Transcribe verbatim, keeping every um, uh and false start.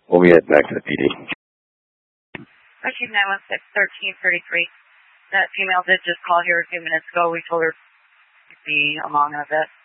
We'll be heading back to the P D. Rescue nine one six, thirteen thirty-three. That female did just call here a few minutes ago. We told her to be along in a bit.